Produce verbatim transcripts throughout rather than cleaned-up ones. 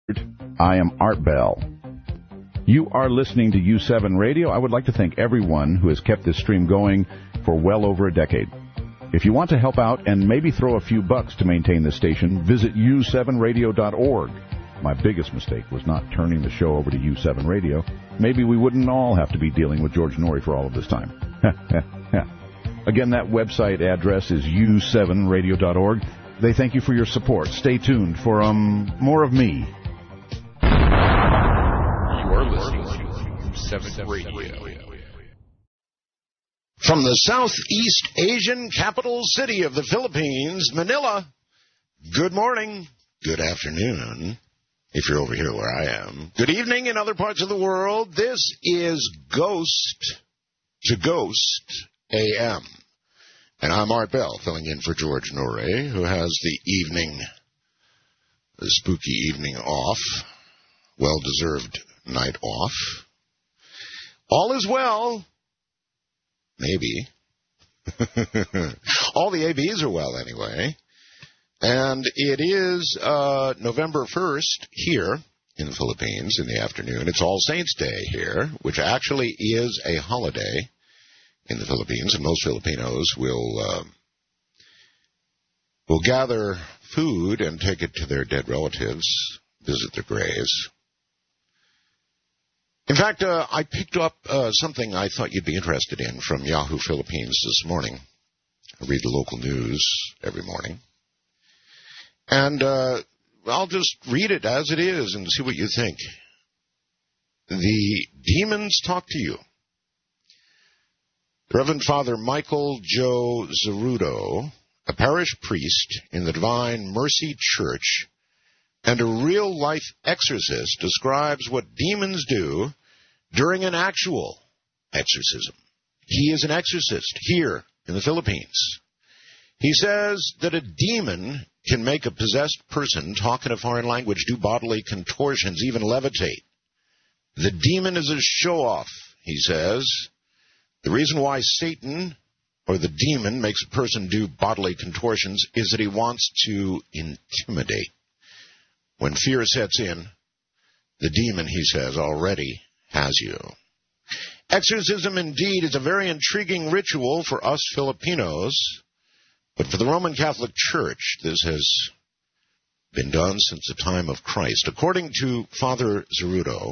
I am Art Bell. You are listening to U seven Radio. I would like to thank everyone who has kept this stream going for well over a decade. If you want to help out and maybe throw a few bucks to maintain this station, visit U seven radio dot org. My biggest mistake was not turning the show over to U seven Radio. Maybe we wouldn't all have to be dealing with George Noory for all of this time. Again, that website address is U seven radio dot org. They thank you for your support. Stay tuned for um more of me. You're listening to U seven Radio. From the Southeast Asian capital city of the Philippines, Manila, good morning, good afternoon, if you're over here where I am. Good evening in other parts of the world. This is Ghost to Ghost A M. And I'm Art Bell, filling in for George Noory, who has the evening, the spooky evening off, well-deserved night off. All is well. Maybe. All the A Bs are well, anyway. And it is uh, November first here in the Philippines in the afternoon. It's All Saints Day here, which actually is a holiday in the Philippines, and most Filipinos will uh, will gather food and take it to their dead relatives, visit their graves. In fact, uh, I picked up uh, something I thought you'd be interested in from Yahoo Philippines this morning. I read the local news every morning. And uh, I'll just read it as it is and see what you think. The demons talk to you. Reverend Father Michael Joe Zerudo, a parish priest in the Divine Mercy Church and a real-life exorcist, describes what demons do during an actual exorcism. He is an exorcist here in the Philippines. He says that a demon can make a possessed person talk in a foreign language, do bodily contortions, even levitate. The demon is a show-off, he says. The reason why Satan or the demon makes a person do bodily contortions is that he wants to intimidate. When fear sets in, the demon, he says, already has you. Exorcism, indeed, is a very intriguing ritual for us Filipinos, but for the Roman Catholic Church, this has been done since the time of Christ. According to Father Zerudo,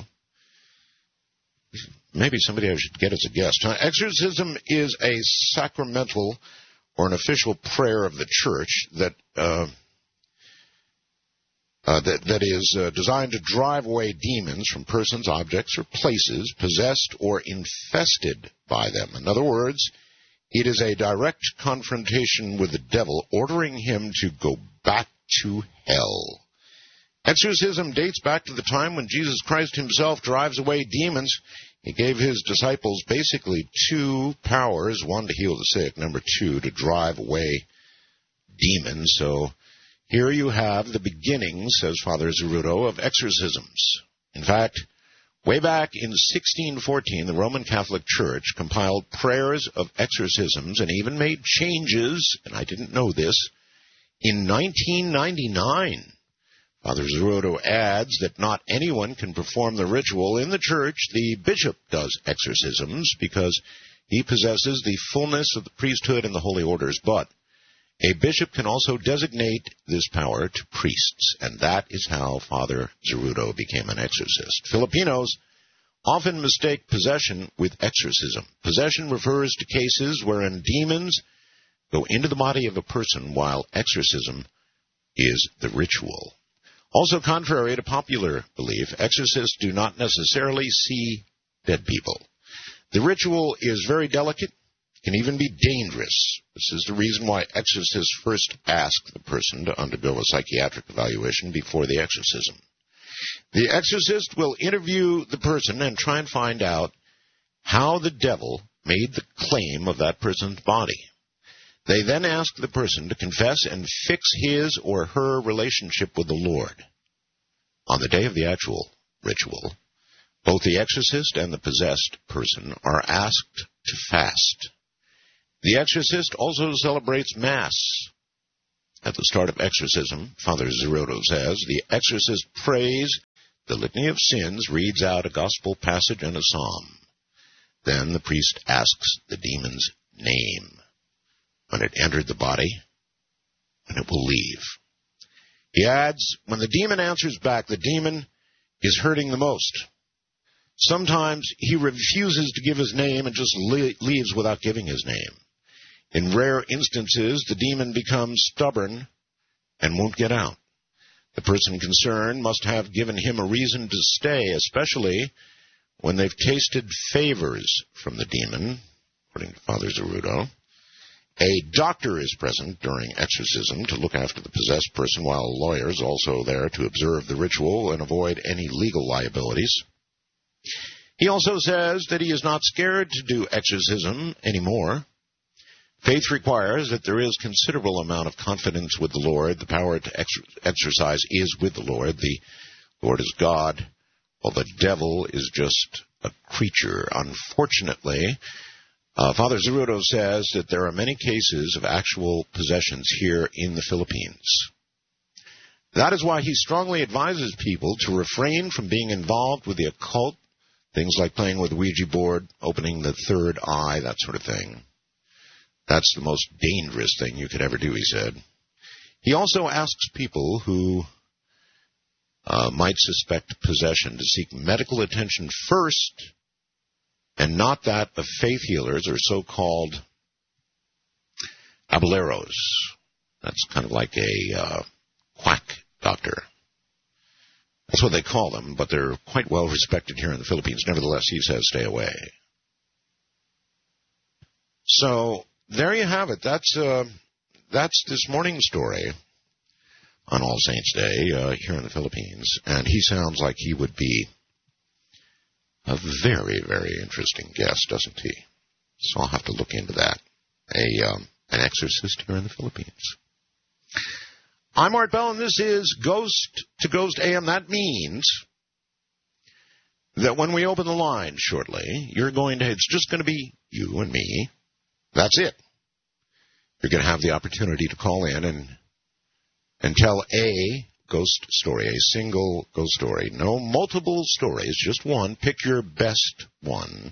maybe somebody I should get as a guest. Huh? Exorcism is a sacramental or an official prayer of the Church that uh, uh, that, that is uh, designed to drive away demons from persons, objects, or places possessed or infested by them. In other words, it is a direct confrontation with the devil, ordering him to go back to hell. Exorcism dates back to the time when Jesus Christ himself drives away demons. He gave his disciples basically two powers, one to heal the sick, number two, to drive away demons. So here you have the beginnings, says Father Zerudo, of exorcisms. In fact, way back in sixteen fourteen, the Roman Catholic Church compiled prayers of exorcisms and even made changes, and I didn't know this, in nineteen ninety-nine. Father Zerudo adds that not anyone can perform the ritual in the church. The bishop does exorcisms because he possesses the fullness of the priesthood and the holy orders, but a bishop can also designate this power to priests, and that is how Father Zerudo became an exorcist. Filipinos often mistake possession with exorcism. Possession refers to cases wherein demons go into the body of a person, while exorcism is the ritual. Also, contrary to popular belief, exorcists do not necessarily see dead people. The ritual is very delicate, can even be dangerous. This is the reason why exorcists first ask the person to undergo a psychiatric evaluation before the exorcism. The exorcist will interview the person and try and find out how the devil made the claim of that person's body. They then ask the person to confess and fix his or her relationship with the Lord. On the day of the actual ritual, both the exorcist and the possessed person are asked to fast. The exorcist also celebrates Mass. At the start of exorcism, Father Zerodo says, the exorcist prays the litany of sins, reads out a gospel passage and a psalm. Then the priest asks the demon's name when it entered the body, and it will leave. He adds, when the demon answers back, the demon is hurting the most. Sometimes he refuses to give his name and just leaves without giving his name. In rare instances, the demon becomes stubborn and won't get out. The person concerned must have given him a reason to stay, especially when they've tasted favors from the demon, according to Father Zerudo. A doctor is present during exorcism to look after the possessed person, while a lawyer is also there to observe the ritual and avoid any legal liabilities. He also says that he is not scared to do exorcism anymore. Faith requires that there is considerable amount of confidence with the Lord. The power to ex- exercise is with the Lord. The Lord is God, while the devil is just a creature. Unfortunately, uh, Father Zerudo says that there are many cases of actual possessions here in the Philippines. That is why he strongly advises people to refrain from being involved with the occult, things like playing with the Ouija board, opening the third eye, that sort of thing. That's the most dangerous thing you could ever do, he said. He also asks people who uh, might suspect possession to seek medical attention first, and not that of faith healers or so-called abueleros. That's kind of like a uh, quack doctor. That's what they call them, but they're quite well respected here in the Philippines. Nevertheless, he says stay away. So there you have it. That's uh, that's this morning's story on All Saints' Day uh, here in the Philippines. And he sounds like he would be a very, very interesting guest, doesn't he? So I'll have to look into that. A um, an exorcist here in the Philippines. I'm Art Bell, and this is Ghost to Ghost A M. That means that when we open the line shortly, you're going to, it's just going to be you and me. That's it. You're going to have the opportunity to call in and and tell a ghost story, a single ghost story. No multiple stories, just one. Pick your best one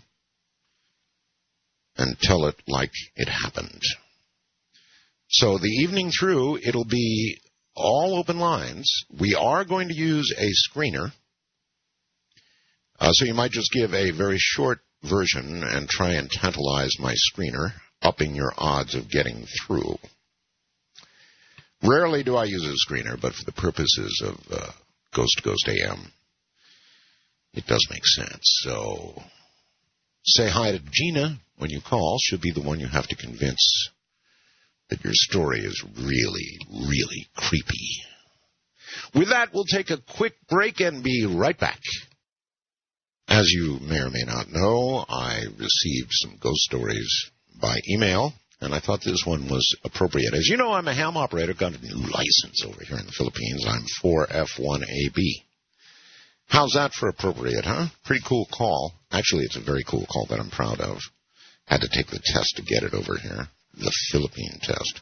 and tell it like it happened. So the evening through, it'll be all open lines. We are going to use a screener. Uh, so you might just give a very short version and try and tantalize my screener, upping your odds of getting through. Rarely do I use a screener, but for the purposes of uh, Ghost to Ghost A M, it does make sense. So say hi to Gina when you call. She'll be the one you have to convince that your story is really, really creepy. With that, we'll take a quick break and be right back. As you may or may not know, I received some ghost stories by email, and I thought this one was appropriate. As you know, I'm a ham operator, got a new license over here in the Philippines. I'm four F one A B. How's that for appropriate, huh? Pretty cool call. Actually, it's a very cool call that I'm proud of. Had to take the test to get it over here. The Philippine test.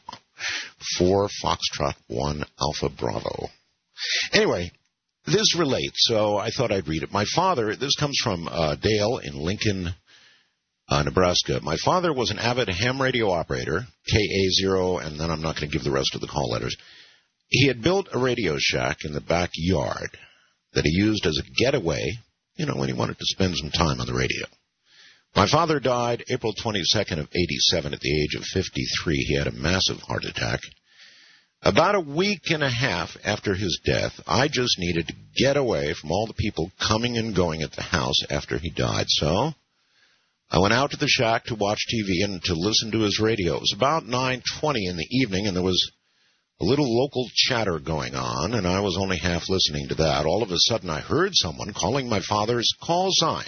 Four Foxtrot, one Alpha Bravo. Anyway, this relates, so I thought I'd read it. My father, this comes from uh, Dale in Lincoln, uh, Nebraska. My father was an avid ham radio operator, K A zero, and then I'm not going to give the rest of the call letters. He had built a radio shack in the backyard that he used as a getaway, you know, when he wanted to spend some time on the radio. My father died April twenty-second of eighty-seven at the age of fifty-three. He had a massive heart attack. About a week and a half after his death, I just needed to get away from all the people coming and going at the house after he died. So I went out to the shack to watch T V and to listen to his radio. It was about nine twenty in the evening, and there was a little local chatter going on, and I was only half listening to that. All of a sudden, I heard someone calling my father's call sign.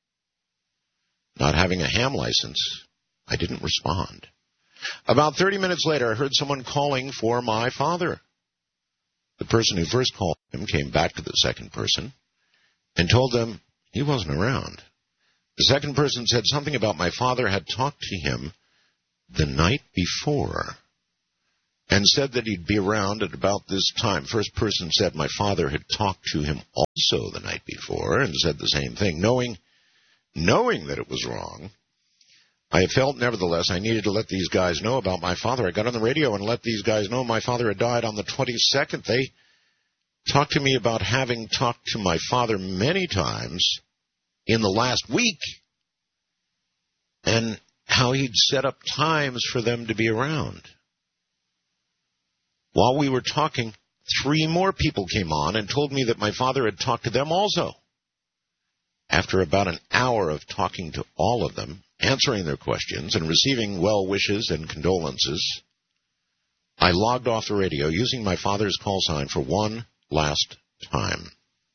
Not having a ham license, I didn't respond. About thirty minutes later, I heard someone calling for my father. The person who first called him came back to the second person and told them he wasn't around. The second person said something about my father had talked to him the night before. and said that he'd be around at about this time. First person said my father had talked to him also the night before and said the same thing. Knowing, knowing that it was wrong, I felt, nevertheless, I needed to let these guys know about my father. I got on the radio and let these guys know my father had died on the twenty-second. They talked to me about having talked to my father many times in the last week and how he'd set up times for them to be around. While we were talking, three more people came on and told me that my father had talked to them also. After about an hour of talking to all of them, answering their questions, and receiving well wishes and condolences, I logged off the radio using my father's call sign for one last time.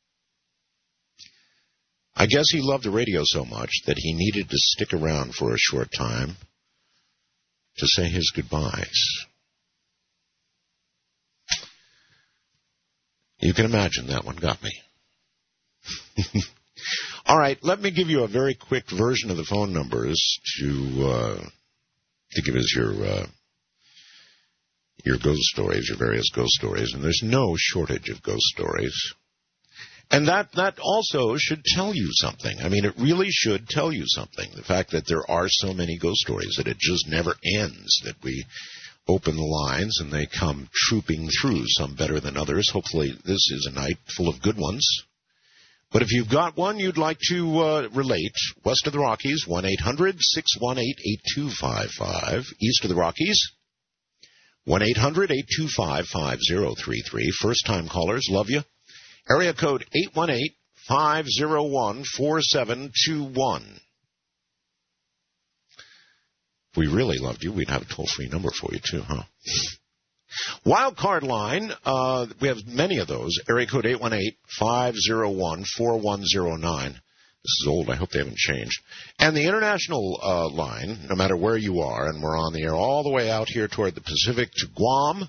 I guess he loved the radio so much that he needed to stick around for a short time to say his goodbyes. You can imagine that one got me. All right, let me give you a very quick version of the phone numbers to uh, to give us your uh, your ghost stories, your various ghost stories, and there's no shortage of ghost stories. And that that also should tell you something. I mean, it really should tell you something. The fact that there are so many ghost stories, that it just never ends, that we open the lines and they come trooping through, some better than others. Hopefully this is a night full of good ones. But if you've got one you'd like to uh, relate, west of the Rockies, one eight hundred six one eight eight two five five. East of the Rockies, one eight hundred eight two five five zero three three. First-time callers, love you. Area code eight one eight five zero one four seven two one. If we really loved you, we'd have a toll-free number for you, too, huh? Wild card line, uh, we have many of those. Area code eight one eight five zero one four one zero nine. This is old. I hope they haven't changed. And the international uh, line, no matter where you are, and we're on the air all the way out here toward the Pacific to Guam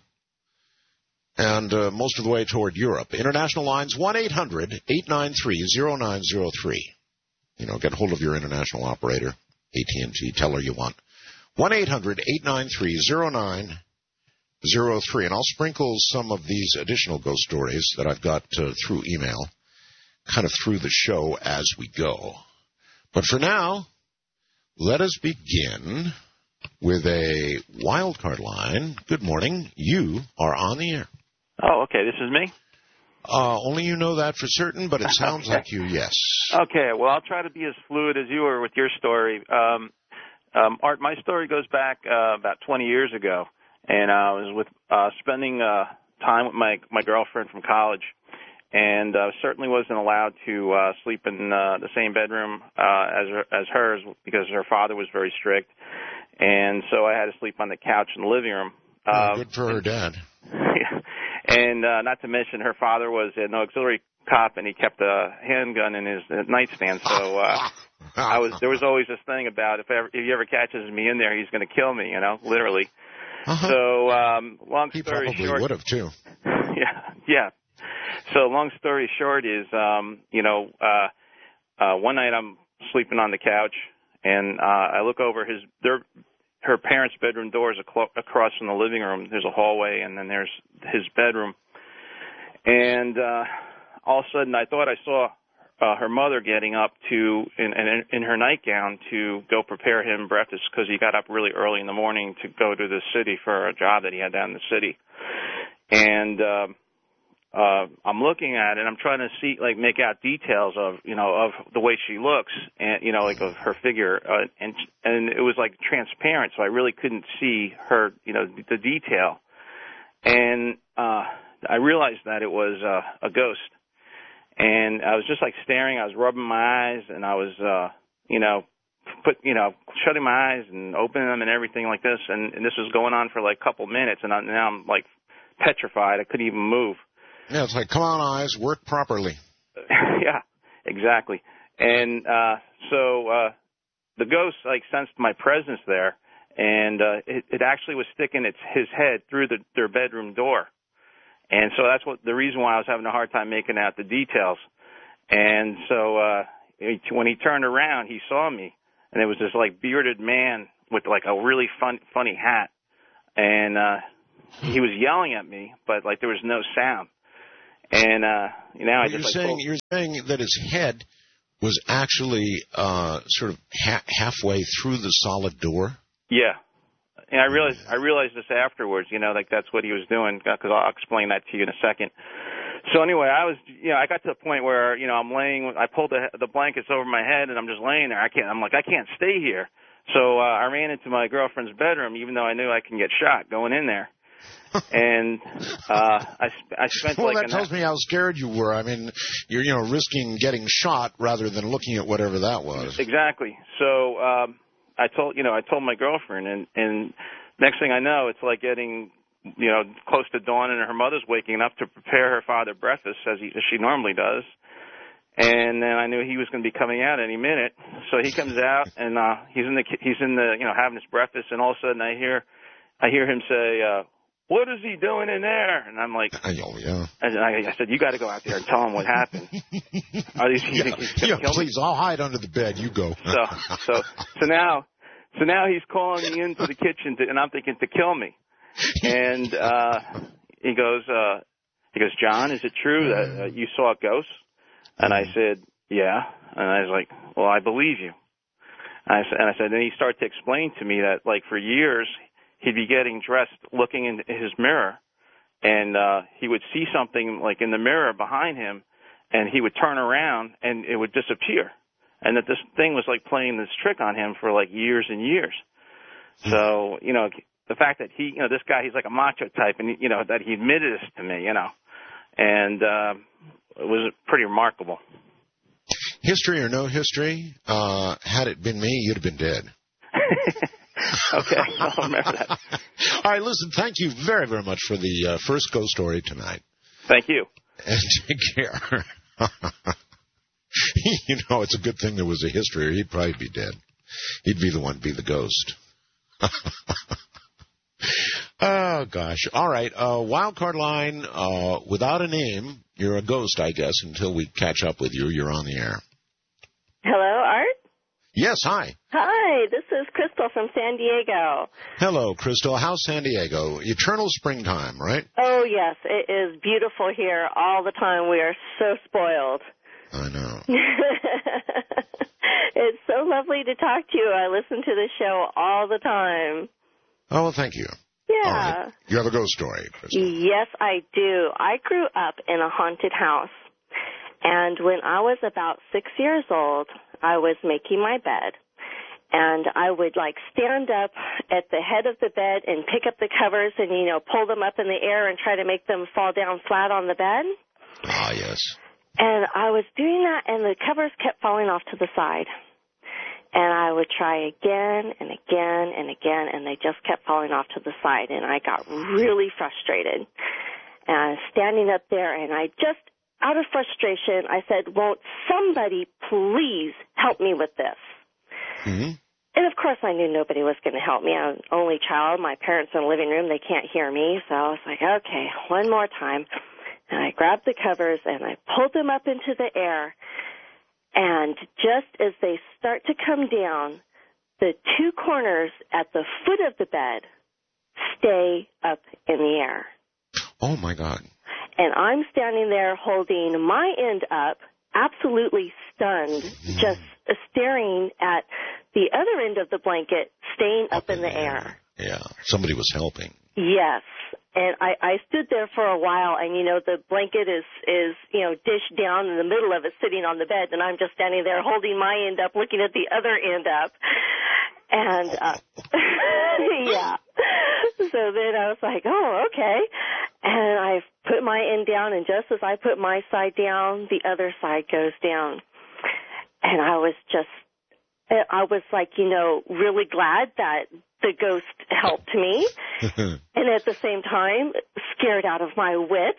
and uh, most of the way toward Europe. International lines, one eight hundred eight nine three zero nine zero three. You know, get hold of your international operator, A T and T. Tell her you want. one eight hundred eight nine three zero nine zero three. And I'll sprinkle some of these additional ghost stories that I've got uh, through email kind of through the show as we go. But for now, let us begin with a wild card line. Good morning. You are on the air. Oh, okay. This is me? Uh, only you know that for certain, but it sounds okay. like you, yes. Okay. Well, I'll try to be as fluid as you are with your story. Um, um, Art, my story goes back uh, about twenty years ago, and I was with uh, spending uh, time with my my girlfriend from college, and uh, certainly wasn't allowed to uh, sleep in uh, the same bedroom uh, as her, as hers because her father was very strict, and so I had to sleep on the couch in the living room. Oh, uh, good for her dad. And uh, not to mention, her father was an auxiliary cop, and he kept a handgun in his nightstand. So uh, I was there was always this thing about if ever, if he ever catches me in there, he's going to kill me, you know, literally. Uh-huh. So um, long he story probably short, would have too. yeah, yeah. So long story short is, um, you know, uh, uh, one night I'm sleeping on the couch, and uh, I look over his their. Her parents' bedroom door is across from the living room. There's a hallway, and then there's his bedroom. And uh, all of a sudden, I thought I saw uh, her mother getting up to in, in, in her nightgown to go prepare him breakfast because he got up really early in the morning to go to the city for a job that he had down in the city. And uh, uh, I'm looking at it, and I'm trying to see, like, make out details of, you know, of the way she looks, and, you know, like of her figure, uh, and and it was like transparent, so I really couldn't see her, you know, the detail. And uh, I realized that it was uh, a ghost, and I was just like staring. I was rubbing my eyes, and I was, uh, you know, put, you know, shutting my eyes and opening them and everything like this, and, and this was going on for like a couple minutes, and I, now I'm like petrified. I couldn't even move. Yeah, it's like, come on, eyes, work properly. Yeah, exactly. And uh, so uh, the ghost, like, sensed my presence there, and uh, it, it actually was sticking its his head through the, their bedroom door. And so that's what the reason why I was having a hard time making out the details. And so uh, he, when he turned around, he saw me, and it was this, like, bearded man with, like, a really fun, funny hat. And uh, he was yelling at me, but like there was no sound. And uh, you know, I you're just like, saying pulled. you're saying that his head was actually uh, sort of ha- halfway through the solid door. Yeah, and I realized I realized this afterwards. You know, like that's what he was doing. Because I'll explain that to you in a second. So anyway, I was, you know, I got to the point where, you know, I'm laying. I pulled the the blankets over my head, and I'm just laying there. I can't. I'm like, I can't stay here. So uh, I ran into my girlfriend's bedroom, even though I knew I can get shot going in there. And uh, I, I spent well, like that an tells me how scared you were. I mean, you're you know risking getting shot rather than looking at whatever that was. Exactly. So um, I told you know I told my girlfriend, and and next thing I know, it's like getting you know close to dawn, and her mother's waking up to prepare her father breakfast as, he, as she normally does. And then I knew he was going to be coming out any minute. So he comes out, and uh, he's in the he's in the you know having his breakfast, and all of a sudden I hear I hear him say. Uh, What is he doing in there? And I'm like, oh, yeah. And I, I said, you got to go out there and tell him what happened. Are these, yeah, yeah please, me? I'll hide under the bed. You go. so, so, so now, so now he's calling me into the kitchen, to, and I'm thinking to kill me. And uh, he goes, uh, he goes, John, is it true that uh, you saw a ghost? And I said, yeah. And I was like, well, I believe you. And I said, and I said, and he started to explain to me that, like, for years. He'd be getting dressed, looking in his mirror, and uh, he would see something like in the mirror behind him, and he would turn around, and it would disappear. And that this thing was like playing this trick on him for like years and years. So, you know, the fact that he, you know, this guy, he's like a macho type, and, you know, that he admitted this to me, you know, and uh, it was pretty remarkable. History or no history, uh, had it been me, you'd have been dead. Okay, I'll remember that. All right, listen, thank you very, very much for the uh, first ghost story tonight. Thank you. And take care. You know, it's a good thing there was a history, or he'd probably be dead. He'd be the one to be the ghost. Oh, gosh. All right, uh, wildcard line, uh, without a name, you're a ghost, I guess, until we catch up with you. You're on the air. Hello, Art? Yes, hi. Hi, this is Crystal from San Diego. Hello, Crystal. How's San Diego? Eternal springtime, right? Oh, yes. It is beautiful here all the time. We are so spoiled. I know. It's so lovely to talk to you. I listen to the show all the time. Oh, well, thank you. Yeah. All right. You have a ghost story, Crystal. Yes, I do. I grew up in a haunted house. And when I was about six years old, I was making my bed, and I would, like, stand up at the head of the bed and pick up the covers and, you know, pull them up in the air and try to make them fall down flat on the bed. Ah, yes. And I was doing that, and the covers kept falling off to the side. And I would try again and again and again, and they just kept falling off to the side, and I got really frustrated. And I was standing up there, and I just... out of frustration, I said, won't somebody please help me with this? Mm-hmm. And, of course, I knew nobody was going to help me. I'm an only child. My parents in the living room, they can't hear me. So I was like, okay, one more time. And I grabbed the covers, and I pulled them up into the air. And just as they start to come down, the two corners at the foot of the bed stay up in the air. Oh, my God. And I'm standing there holding my end up, absolutely stunned, just staring at the other end of the blanket staying up, up in, in the air. air. Yeah, somebody was helping. Yes. And I, I stood there for a while, and, you know, the blanket is, is, you know, dished down in the middle of it, sitting on the bed, and I'm just standing there holding my end up, looking at the other end up. And, uh, yeah. So then I was like, oh, okay. And I put my end down, and just as I put my side down, the other side goes down. And I was just, I was like, you know, really glad that the ghost helped me. And at the same time, scared out of my wits.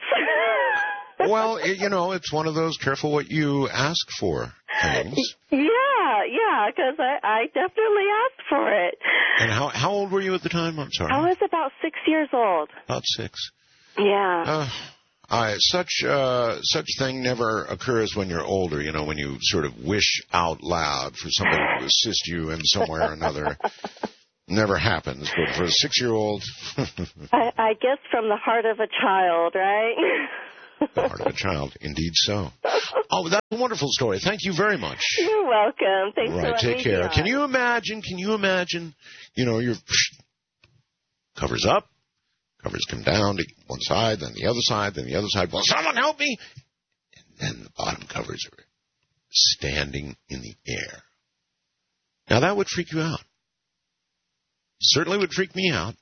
Well, it, you know, it's one of those careful what you ask for things. Yeah, yeah, because I, I definitely asked for it. And how how old were you at the time? I'm sorry. I was about six years old. About six. Yeah. Uh, I, such uh, such thing never occurs when you're older, you know, when you sort of wish out loud for somebody to assist you in some way or another. never happens, but for a six-year-old... I, I guess from the heart of a child, right? The heart of a child, indeed so. Oh, that's a wonderful story. Thank you very much. You're welcome. Thanks right, for letting take me care. be on. Can you imagine, can you imagine, you know, your covers up, covers come down to one side, then the other side, then the other side. Will someone help me? And then the bottom covers are standing in the air. Now, that would freak you out. Certainly would freak me out.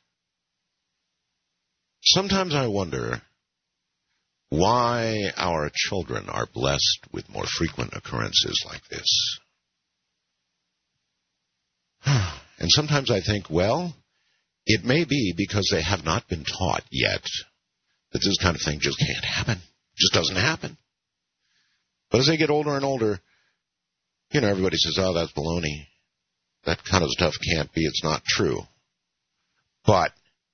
Sometimes I wonder why our children are blessed with more frequent occurrences like this. And sometimes I think, well, it may be because they have not been taught yet that this kind of thing just can't happen. Just doesn't happen. But as they get older and older, you know, everybody says, oh, that's baloney. That kind of stuff can't be. It's not true. But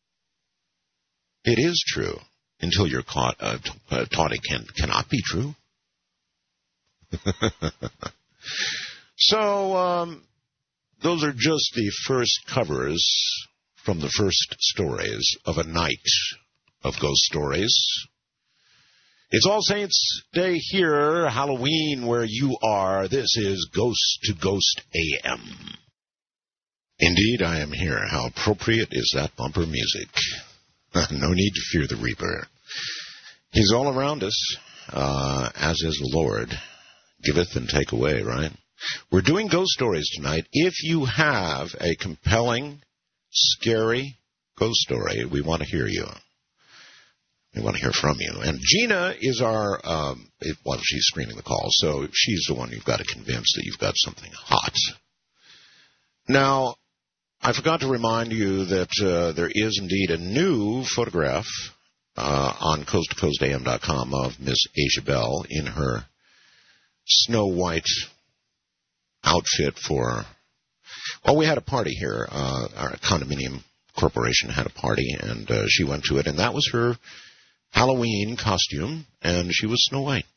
it is true until you're caught, uh, t- uh, taught it can, cannot be true. So um, those are just the first covers from the first stories of a night of ghost stories. It's All Saints Day here, Halloween where you are. This is Ghost to Ghost A M. Indeed, I am here. How appropriate is that bumper music? No need to fear the Reaper. He's all around us, uh, as is the Lord. Giveth and take away, right? We're doing ghost stories tonight. If you have a compelling, scary ghost story, we want to hear you. We want to hear from you. And Gina is our, um, it, well, she's screening the call, so she's the one you've got to convince that you've got something hot. Now, I forgot to remind you that uh, there is indeed a new photograph uh, on coast to coast A M dot com of Miss Asia Bell in her Snow White outfit for, well, we had a party here. Uh, our condominium corporation had a party, and uh, she went to it, and that was her Halloween costume, and she was Snow White.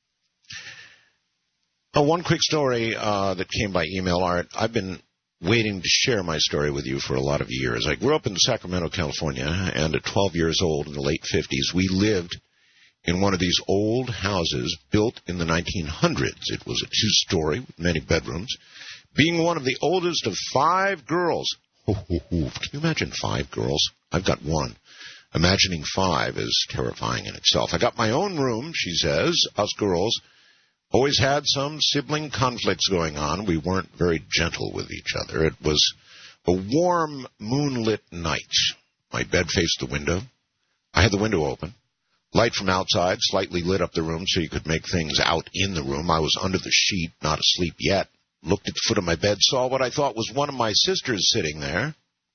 Oh, one quick story uh, that came by email, Art. I've been waiting to share my story with you for a lot of years. I grew up in Sacramento, California, and at twelve years old in the late fifties, we lived in one of these old houses built in the nineteen hundreds. It was a two-story with many bedrooms. Being one of the oldest of five girls. Ho, ho, ho. Can you imagine five girls? I've got one. Imagining five is terrifying in itself. I got my own room, she says. Us girls always had some sibling conflicts going on. We weren't very gentle with each other. It was a warm, moonlit night. My bed faced the window. I had the window open. Light from outside slightly lit up the room so you could make things out in the room. I was under the sheet, not asleep yet. Looked at the foot of my bed, saw what I thought was one of my sisters sitting there.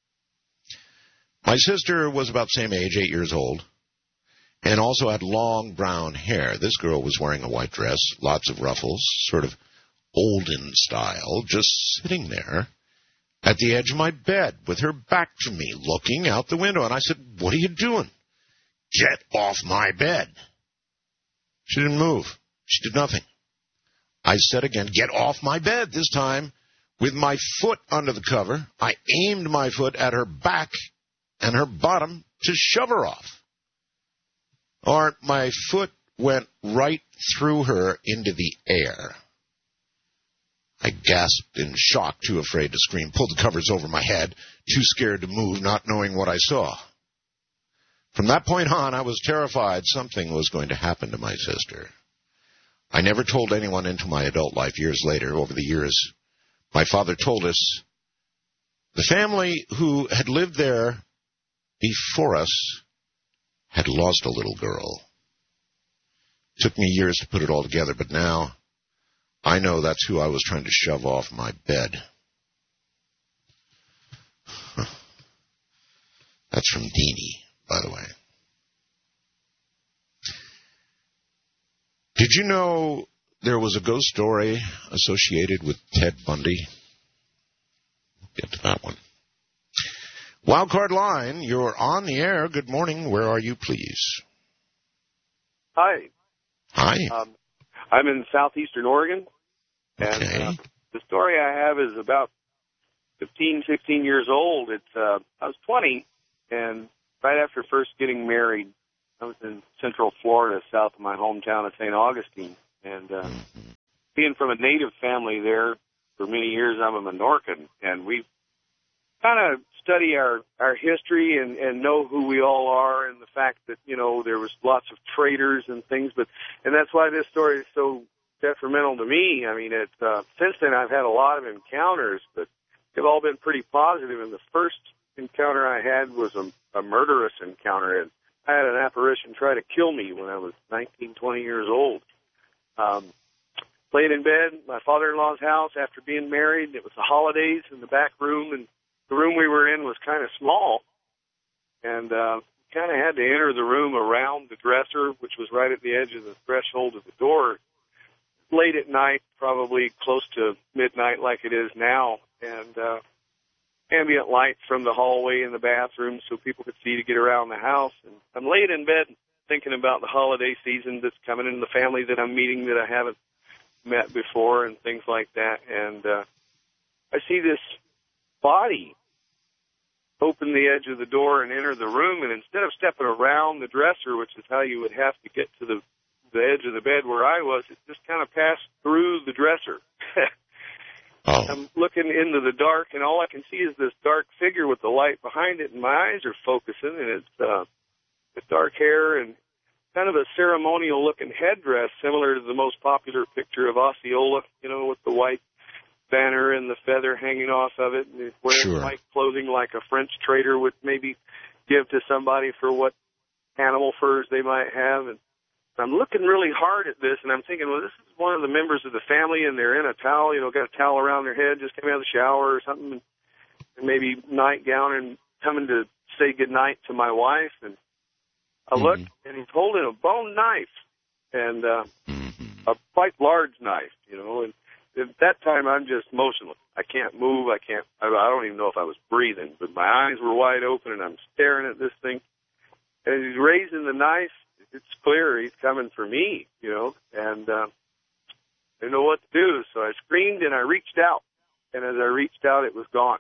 My sister was about the same age, eight years old, and also had long brown hair. This girl was wearing a white dress, lots of ruffles, sort of olden style, just sitting there at the edge of my bed with her back to me, looking out the window. And I said, "What are you doing?" "Get off my bed." She didn't move. She did nothing. I said again, "Get off my bed." This time, with my foot under the cover, I aimed my foot at her back and her bottom to shove her off. Or my foot went right through her into the air. I gasped in shock, too afraid to scream, pulled the covers over my head, too scared to move, not knowing what I saw. From that point on, I was terrified something was going to happen to my sister. I never told anyone into my adult life years later. Over the years, my father told us the family who had lived there before us had lost a little girl. Took me years to put it all together, but now I know that's who I was trying to shove off my bed. Huh. That's from Deanie, by the way. Did you know there was a ghost story associated with Ted Bundy? We'll get to that one. Wildcard line, you're on the air. Good morning. Where are you, please? Hi. Hi. Um, I'm in southeastern Oregon, and okay. uh, the story I have is about fifteen, sixteen years old. It's uh, I was twenty, and right after first getting married, I was in Central Florida, south of my hometown of Saint Augustine. And uh, being from a native family there for many years, I'm a Minorcan, and we kind of study our, our history and, and know who we all are, and the fact that, you know, there was lots of traitors and things. But and that's why this story is so detrimental to me. I mean, it, uh, since then I've had a lot of encounters, but they've all been pretty positive. And the first encounter I had was a, a murderous encounter. And I had an apparition try to kill me when I was nineteen, twenty years old. Um, laid in bed, my father-in-law's house after being married. It was the holidays in the back room, and the room we were in was kind of small. And uh, kind of had to enter the room around the dresser, which was right at the edge of the threshold of the door, late at night, probably close to midnight like it is now. And uh, ambient light from the hallway in the bathroom so people could see to get around the house. And I'm laid in bed thinking about the holiday season that's coming in, the family that I'm meeting that I haven't met before and things like that. And uh, I see this body open the edge of the door and enter the room. And instead of stepping around the dresser, which is how you would have to get to the, the edge of the bed where I was, it just kind of passed through the dresser. Oh. I'm looking into the dark, and all I can see is this dark figure with the light behind it, and my eyes are focusing, and it's uh, with dark hair and kind of a ceremonial-looking headdress, similar to the most popular picture of Osceola, you know, with the white banner and the feather hanging off of it, and wearing sure. white clothing like a French trader would maybe give to somebody for what animal furs they might have. And I'm looking really hard at this, and I'm thinking, well, this is one of the members of the family, and they're in a towel, you know, got a towel around their head, just came out of the shower or something, and maybe nightgown and coming to say goodnight to my wife. And I looked, mm-hmm. and he's holding a bone knife, and uh, mm-hmm. a quite large knife, you know. And at that time, I'm just motionless. I can't move. I can't. I don't even know if I was breathing, but my eyes were wide open, and I'm staring at this thing. And he's raising the knife. It's clear he's coming for me, you know, and uh, I didn't know what to do. So I screamed and I reached out. And as I reached out, it was gone.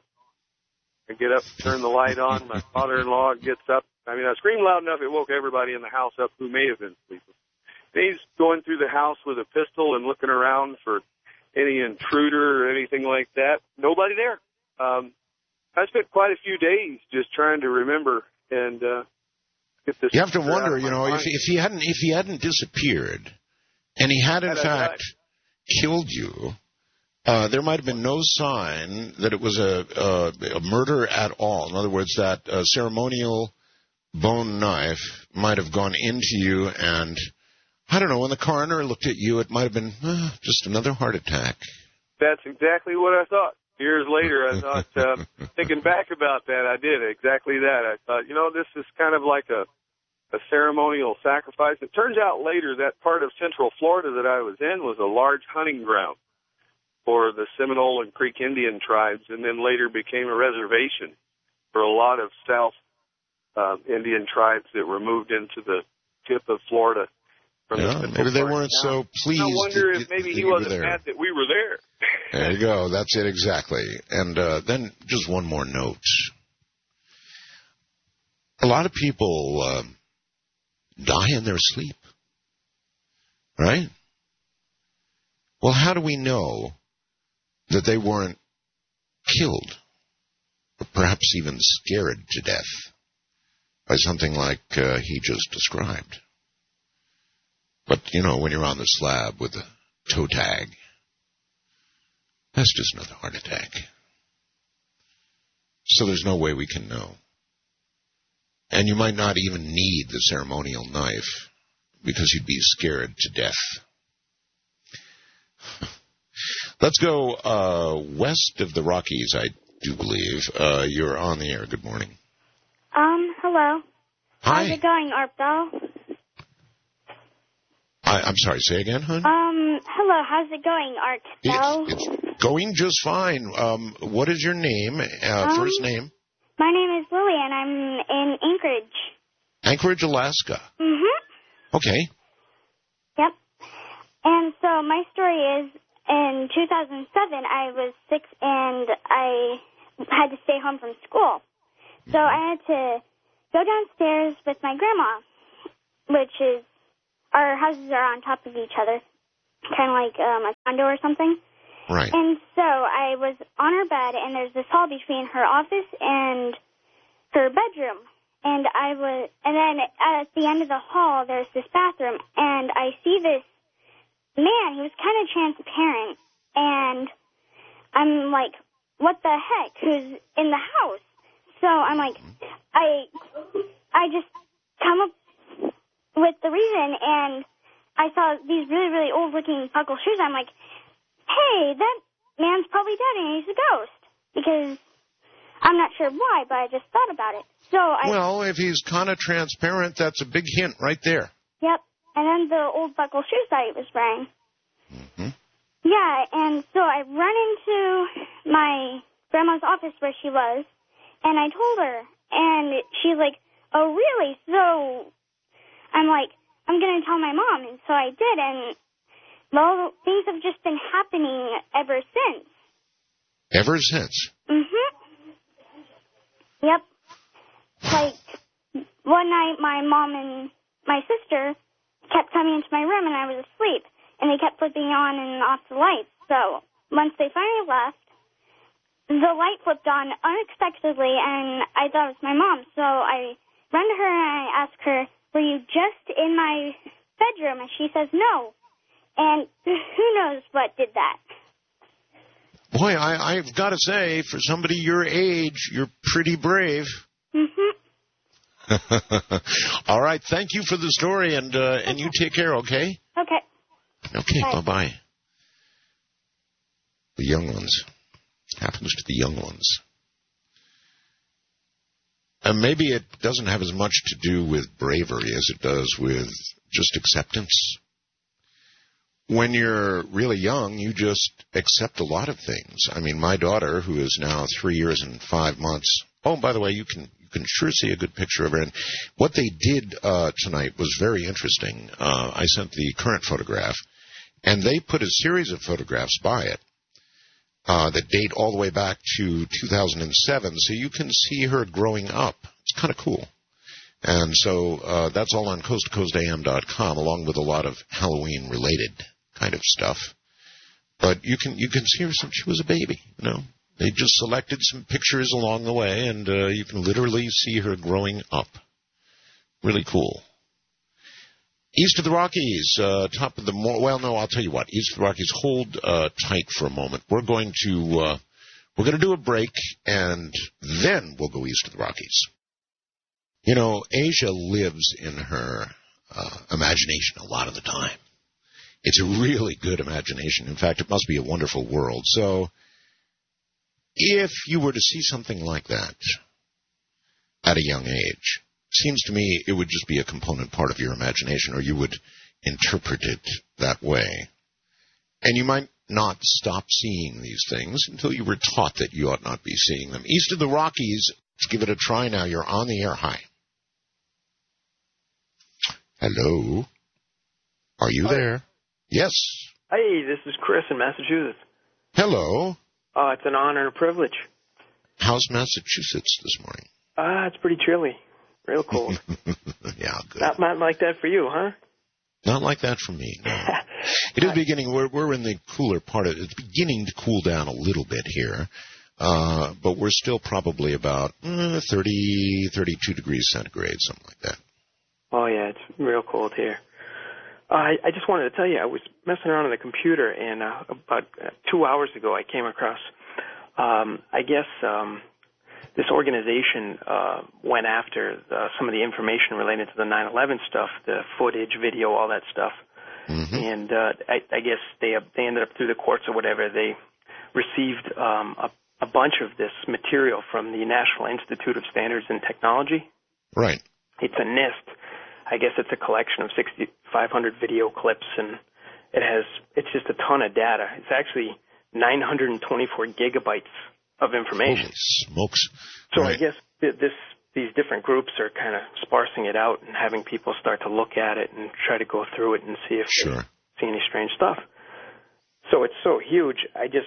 I get up, turn the light on. My father-in-law gets up. I mean, I screamed loud enough it woke everybody in the house up who may have been sleeping. And he's going through the house with a pistol and looking around for any intruder or anything like that. Nobody there. Um, I spent quite a few days just trying to remember and uh, get this. You have to wonder, you know, if, if he hadn't if he hadn't disappeared, and he had in had fact killed you. Uh, there might have been no sign that it was a, a, a murder at all. In other words, that uh, ceremonial bone knife might have gone into you, and I don't know, when the coroner looked at you, it might have been uh, just another heart attack. That's exactly what I thought. Years later, I thought, uh, thinking back about that, I did exactly that. I thought, you know, this is kind of like a, a ceremonial sacrifice. It turns out later that part of Central Florida that I was in was a large hunting ground for the Seminole and Creek Indian tribes, and then later became a reservation for a lot of South uh, Indian tribes that were moved into the tip of Florida. From yeah, the maybe they weren't now, so pleased. I wonder if maybe he wasn't mad that we were there. There you go. That's it exactly. And uh, then just one more note. A lot of people uh, die in their sleep, right? Well, how do we know that they weren't killed, or perhaps even scared to death by something like uh, he just described? But, you know, when you're on the slab with a toe tag, that's just another heart attack. So there's no way we can know. And you might not even need the ceremonial knife because you'd be scared to death. Let's go uh, west of the Rockies, I do believe. Uh, you're on the air. Good morning. Um, hello. Hi. How's it going, Art Bell? I, I'm sorry, say again, hon? Um, hello. How's it going, Art Bell? It's, it's going just fine. Um, what is your name, uh, um, first name? My name is Lily, and I'm in Anchorage. Anchorage, Alaska. Mm-hmm. Okay. Yep. And so my story is, in two thousand seven, I was six, and I had to stay home from school. So I had to go downstairs with my grandma, which is, our houses are on top of each other, kind of like um, a condo or something. Right. And so I was on her bed, and there's this hall between her office and her bedroom. And I was, and then at the end of the hall, there's this bathroom, and I see this man. He was kind of transparent, and I'm like, what the heck? Who's in the house? So I'm like, I, I just come up with the reason, and I saw these really, really old-looking buckle shoes. I'm like, hey, that man's probably dead, and he's a ghost, because I'm not sure why, but I just thought about it. So I, well, if he's kind of transparent, that's a big hint right there. Yep. And then the old buckle shoes that he was wearing. Mm-hmm. Yeah, and so I run into my grandma's office where she was, and I told her, and she's like, oh, really? So I'm like, I'm going to tell my mom, and so I did, and, well, things have just been happening ever since. Ever since? Mm-hmm. Yep. Like, one night my mom and my sister kept coming into my room, and I was asleep, and they kept flipping on and off the lights. So once they finally left, the light flipped on unexpectedly, and I thought it was my mom. So I run to her, and I ask her, were you just in my bedroom? And she says no. And who knows what did that. Boy, I, I've got to say, for somebody your age, you're pretty brave. Mm-hmm. All right, thank you for the story, and uh, and you take care, okay? Okay. Okay, Bye. bye-bye. The young ones. Happens to the young ones. And maybe it doesn't have as much to do with bravery as it does with just acceptance. When you're really young, you just accept a lot of things. I mean, my daughter, who is now three years and five months. Oh, by the way, you can you can sure see a good picture of her. And what they did uh, tonight was very interesting. Uh, I sent the current photograph, and they put a series of photographs by it uh, that date all the way back to two thousand seven, so you can see her growing up. It's kind of cool. And so uh, that's all on coast to coast A M dot com, along with a lot of Halloween-related kind of stuff. But you can you can see her since she was a baby, you know. They just selected some pictures along the way, and uh, you can literally see her growing up. Really cool. East of the Rockies, uh, top of the... Mo- well, no, I'll tell you what. East of the Rockies, hold uh, tight for a moment. We're going to uh, we're going to do a break, and then we'll go east of the Rockies. You know, Asia lives in her uh, imagination a lot of the time. It's a really good imagination. In fact, it must be a wonderful world. So if you were to see something like that at a young age, seems to me it would just be a component part of your imagination, or you would interpret it that way. And you might not stop seeing these things until you were taught that you ought not be seeing them. East of the Rockies, let's give it a try now. You're on the air. Hi. Hello. Are you there? Yes. Hey, this is Chris in Massachusetts. Hello. Oh, it's an honor and a privilege. How's Massachusetts this morning? Ah, uh, it's pretty chilly. Real cold. Yeah, good. Not, not like that for you, huh? Not like that for me, no. It is beginning, we're, we're in the cooler part of it. It's beginning to cool down a little bit here, uh, but we're still probably about uh, thirty, thirty-two degrees centigrade, something like that. Oh, yeah, it's real cold here. Uh, I, I just wanted to tell you, I was messing around on the computer, and uh, about uh, two hours ago I came across, um, I guess, um, this organization uh, went after uh, some of the information related to the nine eleven stuff, the footage, video, all that stuff. Mm-hmm. And uh, I, I guess they they ended up through the courts or whatever. They received um, a, a bunch of this material from the National Institute of Standards and Technology. Right. It's a NIST. I guess it's a collection of sixty-five hundred video clips, and it has it's just a ton of data. It's actually nine hundred twenty-four gigabytes of information. Holy smokes. So right. I guess this these different groups are kind of sparsing it out and having people start to look at it and try to go through it and see if sure. they see any strange stuff. So it's so huge. I just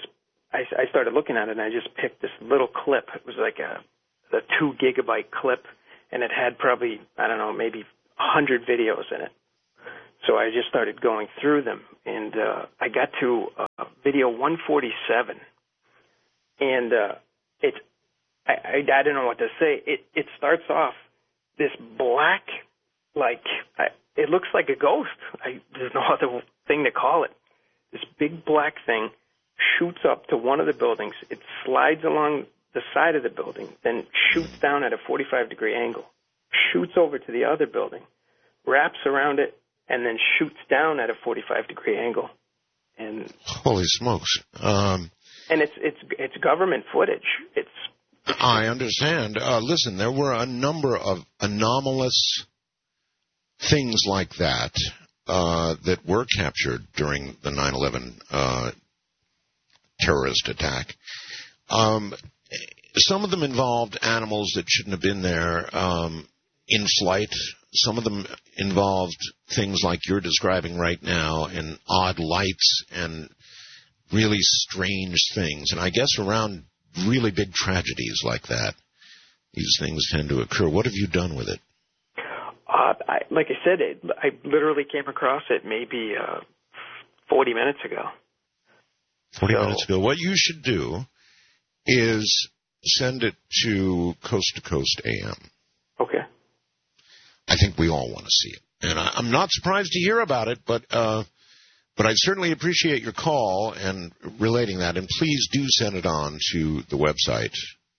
I, I started looking at it, and I just picked this little clip. It was like a, a two gigabyte clip, and it had probably, I don't know, maybe a hundred videos in it. So I just started going through them, and uh, I got to uh, video one forty-seven, and uh, it's I, I I don't know what to say. It it starts off this black, like I, it looks like a ghost. I, there's no other thing to call it. This big black thing shoots up to one of the buildings. It slides along the side of the building, then shoots down at a forty-five degree angle, shoots over to the other building, wraps around it, and then shoots down at a forty-five degree angle. And holy smokes! Um, and it's it's it's government footage. It's. it's I understand. Uh, listen, there were a number of anomalous things like that uh, that were captured during the nine eleven uh, terrorist attack. Um, some of them involved animals that shouldn't have been there um, in flight. Some of them involved things like you're describing right now, and odd lights and really strange things. And I guess around really big tragedies like that, these things tend to occur. What have you done with it? Uh, I, like I said, it, I literally came across it maybe uh, forty minutes ago. forty so, minutes ago. What you should do is send it to Coast to Coast A M. Okay. I think we all want to see it. And I, I'm not surprised to hear about it, but uh, but I certainly appreciate your call and relating that. And please do send it on to the website.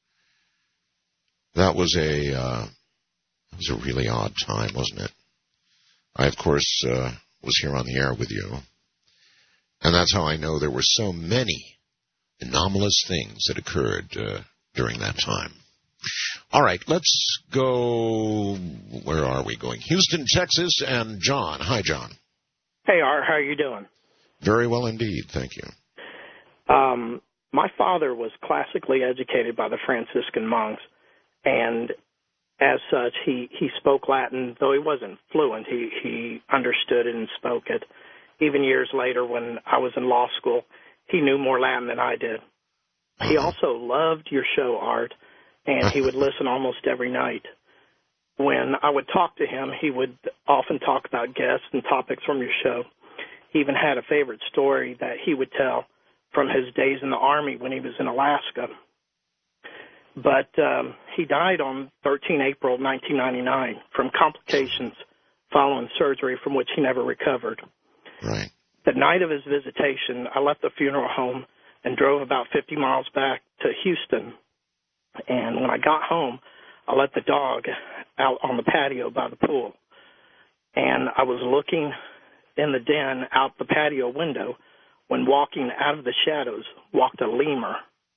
That was a uh, that was a really odd time, wasn't it? I, of course, uh, was here on the air with you. And that's how I know there were so many anomalous things that occurred uh, during that time. All right, let's go. Where are we going? Houston, Texas, and John. Hi, John. Hey, Art. How are you doing? Very well indeed. Thank you. Um, my father was classically educated by the Franciscan monks, and as such, he, he spoke Latin, though he wasn't fluent. He, he understood it and spoke it. Even years later, when I was in law school, he knew more Latin than I did. He also loved your show, Art, and he would listen almost every night. When I would talk to him, he would often talk about guests and topics from your show. He even had a favorite story that he would tell from his days in the Army when he was in Alaska. But um, he died on the thirteenth of April, nineteen ninety-nine, from complications following surgery from which he never recovered. Right. The night of his visitation, I left the funeral home and drove about fifty miles back to Houston. And when I got home, I let the dog out on the patio by the pool. And I was looking in the den out the patio window when walking out of the shadows walked a lemur.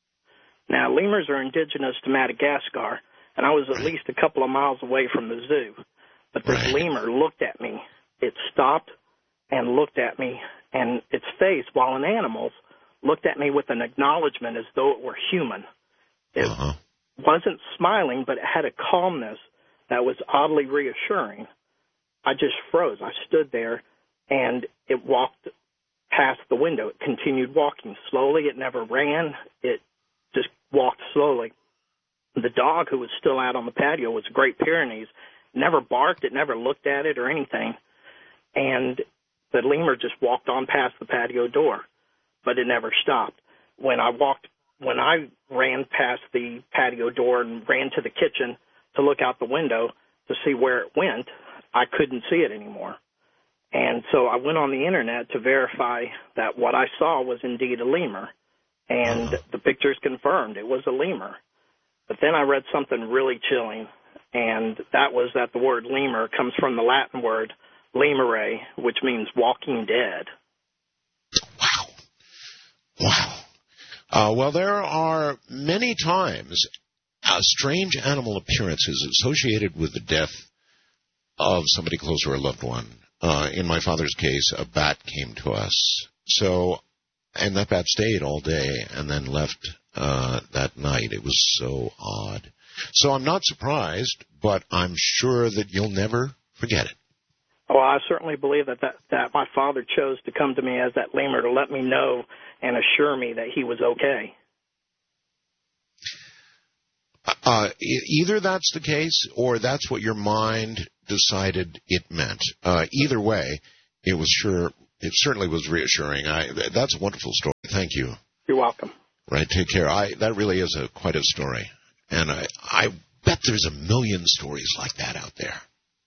Now, lemurs are indigenous to Madagascar, and I was at least a couple of miles away from the zoo. But this Right. lemur looked at me. It stopped and looked at me, and its face, while an animal's, looked at me with an acknowledgement as though it were human. It Uh-huh. wasn't smiling, but it had a calmness that was oddly reassuring. I just froze. I stood there, and it walked past the window. It continued walking slowly. It never ran. It just walked slowly. The dog, who was still out on the patio, was a Great Pyrenees. Never barked. It never looked at it or anything. And the lemur just walked on past the patio door, but it never stopped. When I walked, when I ran past the patio door and ran to the kitchen to look out the window to see where it went, I couldn't see it anymore. And so I went on the internet to verify that what I saw was indeed a lemur. And the pictures confirmed it was a lemur. But then I read something really chilling, and that was that the word lemur comes from the Latin word lemure, which means walking dead. Wow. Wow. Uh, well, there are many times uh, strange animal appearances associated with the death of somebody close or a loved one. Uh, in my father's case, a bat came to us. So, and that bat stayed all day and then left uh, that night. It was so odd. So I'm not surprised, but I'm sure that you'll never forget it. Well, I certainly believe that, that, that my father chose to come to me as that lemur to let me know and assure me that he was okay. Uh, either that's the case or that's what your mind decided it meant. Uh, either way, it was sure. It certainly was reassuring. I, that's a wonderful story. Thank you. You're welcome. Right. Take care. I that really is a quite a story, and I I bet there's a million stories like that out there.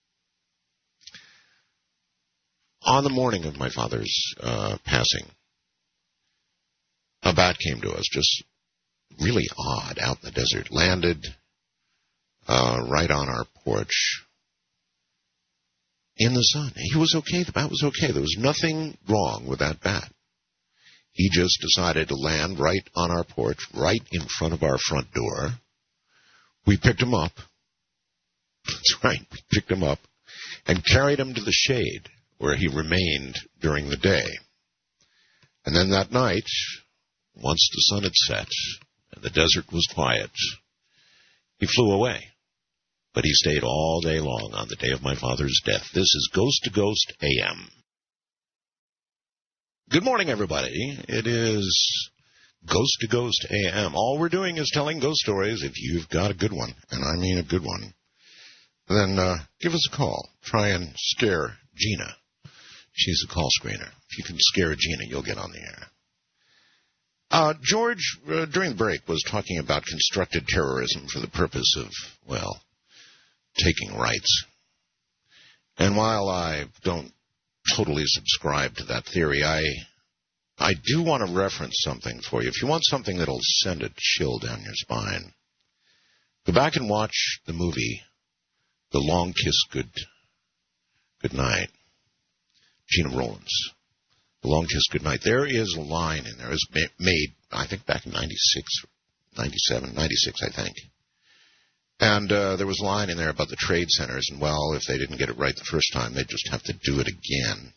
On the morning of my father's uh, passing, a bat came to us, just really odd, out in the desert, landed uh, right on our porch in the sun. He was okay. The bat was okay. There was nothing wrong with that bat. He just decided to land right on our porch, right in front of our front door. We picked him up. That's right. We picked him up and carried him to the shade where he remained during the day. And then that night, once the sun had set and the desert was quiet, he flew away. But he stayed all day long on the day of my father's death. This is Ghost to Ghost A M. Good morning, everybody. It is Ghost to Ghost A M. All we're doing is telling ghost stories. If you've got a good one, and I mean a good one, then uh, give us a call. Try and scare Gina. She's a call screener. If you can scare Gina, you'll get on the air. Uh, George, uh, during the break, was talking about constructed terrorism for the purpose of, well, taking rights. And while I don't totally subscribe to that theory, I I do want to reference something for you. If you want something that'll send a chill down your spine, go back and watch the movie, The Long Kiss Good Good Night. Gina Rollins. The Long Kiss Goodnight. There is a line in there. It was made, I think, back in ninety-six, ninety-seven, ninety-six, I think. And uh, there was a line in there about the trade centers, and, well, if they didn't get it right the first time, they'd just have to do it again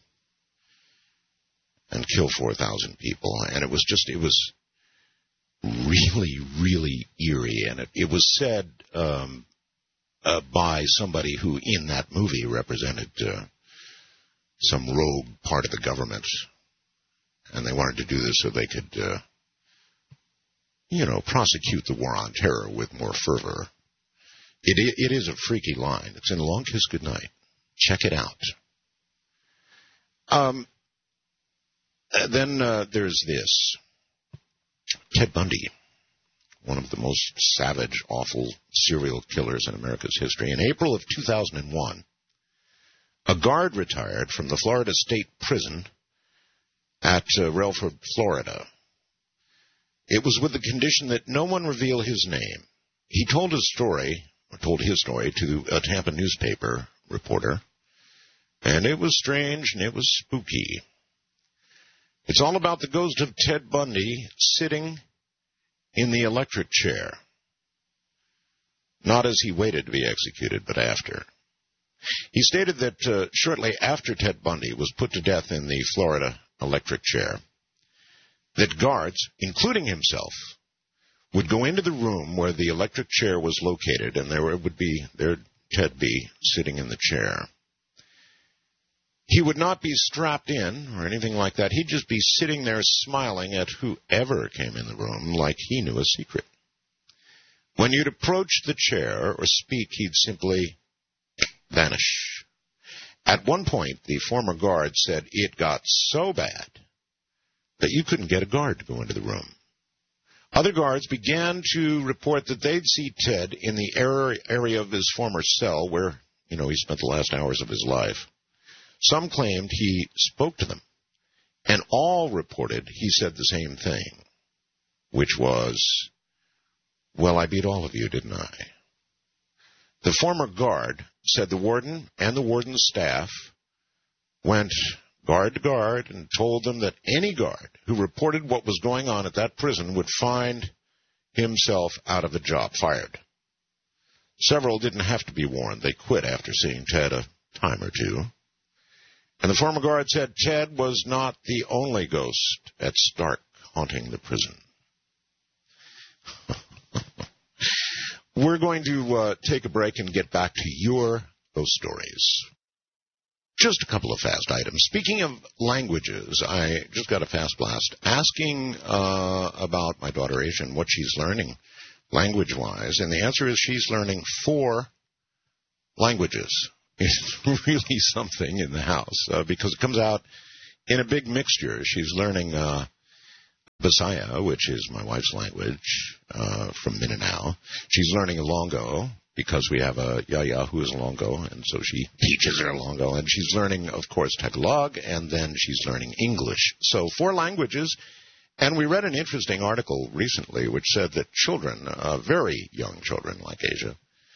and kill four thousand people. And it was just, it was really, really eerie. And it, it was said um, uh, by somebody who, in that movie, represented Uh, some rogue part of the government, and they wanted to do this so they could, uh, you know, prosecute the war on terror with more fervor. It, it is a freaky line. It's in A Long Kiss Goodnight. Check it out. Um, then uh, there's this. Ted Bundy, one of the most savage, awful serial killers in America's history. In April of two thousand one, a guard retired from the Florida State Prison at uh, Relford, Florida. It was with the condition that no one reveal his name. He told his story, or told his story, to a Tampa newspaper reporter, and it was strange and it was spooky. It's all about the ghost of Ted Bundy sitting in the electric chair. Not as he waited to be executed, but after. He stated that uh, shortly after Ted Bundy was put to death in the Florida electric chair, that guards, including himself, would go into the room where the electric chair was located, and there would be there Ted be sitting in the chair. He would not be strapped in or anything like that. He'd just be sitting there smiling at whoever came in the room like he knew a secret. When you'd approach the chair or speak, he'd simply vanish. At one point, the former guard said it got so bad that you couldn't get a guard to go into the room. Other guards began to report that they'd see Ted in the area of his former cell where, you know, he spent the last hours of his life. Some claimed he spoke to them, and all reported he said the same thing, which was, "Well, I beat all of you, didn't I?" The former guard said the warden and the warden's staff went guard to guard and told them that any guard who reported what was going on at that prison would find himself out of a job, fired. Several didn't have to be warned. They quit after seeing Ted a time or two. And the former guard said Ted was not the only ghost at Stark haunting the prison. We're going to uh, take a break and get back to your ghost stories. Just a couple of fast items. Speaking of languages, I just got a fast blast asking uh, about my daughter Asia and what she's learning language-wise, and the answer is she's learning four languages. It's really something in the house uh, because it comes out in a big mixture. She's learning uh, Bisaya, which is my wife's language, uh, from Mindanao. She's learning Ilongo because we have a Yaya who is Ilongo, and so she teaches her Ilongo. And she's learning, of course, Tagalog, and then she's learning English. So four languages. And we read an interesting article recently which said that children, uh, very young children like Asia,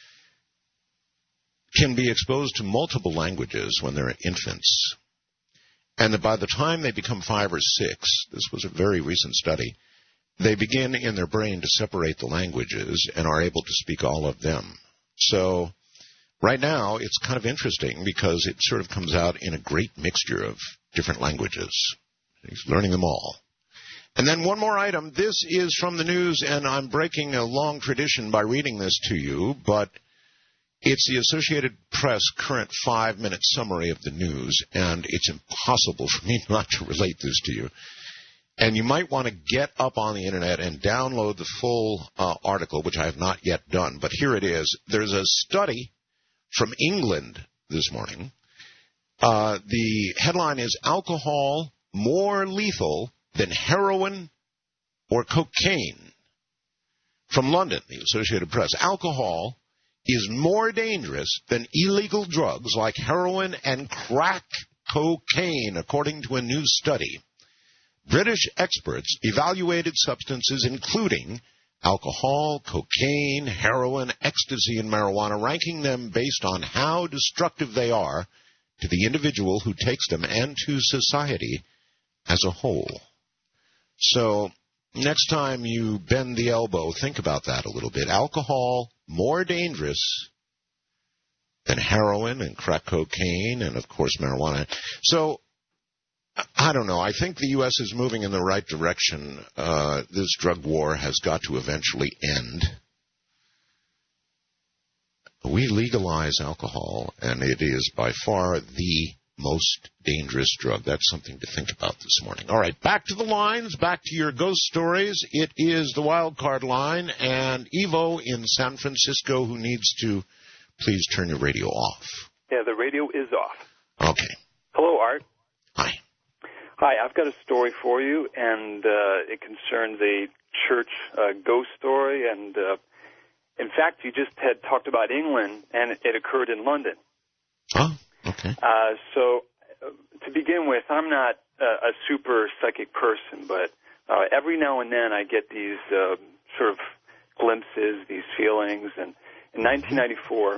can be exposed to multiple languages when they're infants. And that by the time they become five or six, this was a very recent study, they begin in their brain to separate the languages and are able to speak all of them. So right now it's kind of interesting because it sort of comes out in a great mixture of different languages. He's learning them all. And then one more item. This is from the news, and I'm breaking a long tradition by reading this to you, but it's the Associated Press current five-minute summary of the news, and it's impossible for me not to relate this to you. And you might want to get up on the Internet and download the full uh, article, which I have not yet done. But here it is. There's a study from England this morning. Uh, the headline is, Alcohol More Lethal Than Heroin or Cocaine. From London, the Associated Press. Alcohol is more dangerous than illegal drugs like heroin and crack cocaine, according to a new study. British experts evaluated substances including alcohol, cocaine, heroin, ecstasy, and marijuana, ranking them based on how destructive they are to the individual who takes them and to society as a whole. So next time you bend the elbow, think about that a little bit. Alcohol, more dangerous than heroin and crack cocaine and, of course, marijuana. So, I don't know. I think the U S is moving in the right direction. Uh, this drug war has got to eventually end. We legalize alcohol, and it is by far the most dangerous drug. That's something to think about this morning. All right, back to the lines, back to your ghost stories. It is the wild card line, and Evo in San Francisco, who needs to please turn your radio off. Yeah, the radio is off. Okay. Hello, Art. Hi. Hi, I've got a story for you, and uh, it concerns a church uh, ghost story. And uh, in fact, you just had talked about England, and it, it occurred in London. Oh. Okay. Uh, so, uh, to begin with, I'm not uh, a super psychic person, but uh, every now and then I get these uh, sort of glimpses, these feelings. And in nineteen ninety-four,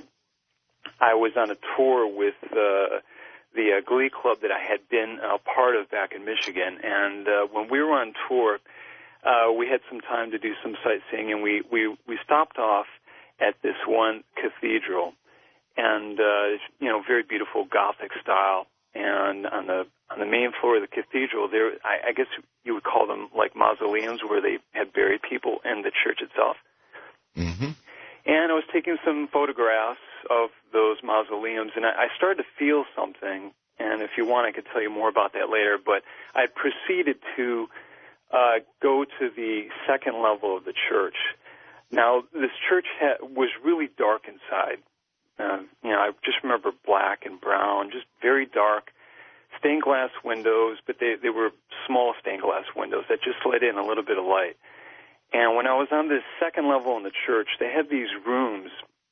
I was on a tour with uh, the uh, Glee Club that I had been a part of back in Michigan. And uh, when we were on tour, uh, we had some time to do some sightseeing, and we, we, we stopped off at this one cathedral. And, uh, you know, very beautiful Gothic style. And on the on the main floor of the cathedral, there, I, I guess you would call them like mausoleums where they had buried people in the church itself. Mm-hmm. And I was taking some photographs of those mausoleums, and I, I started to feel something. And if you want, I could tell you more about that later. But I proceeded to uh, go to the second level of the church. Now, this church ha- was really dark inside. Uh, you know, I just remember black and brown, just very dark, stained glass windows, but they, they were small stained glass windows that just let in a little bit of light. And when I was on this second level in the church, they had these rooms,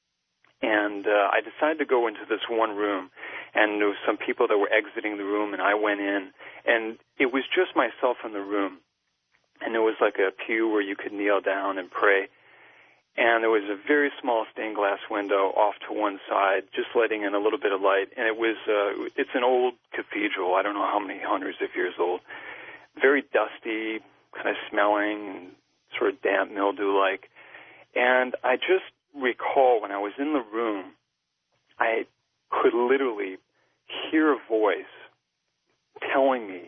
and uh, I decided to go into this one room, and there was some people that were exiting the room, and I went in, and it was just myself in the room, and there was like a pew where you could kneel down and pray. And there was a very small stained glass window off to one side, just letting in a little bit of light. And it was, uh, it's an old cathedral. I don't know how many hundreds of years old. Very dusty, kind of smelling, sort of damp, mildew-like. And I just recall when I was in the room, I could literally hear a voice telling me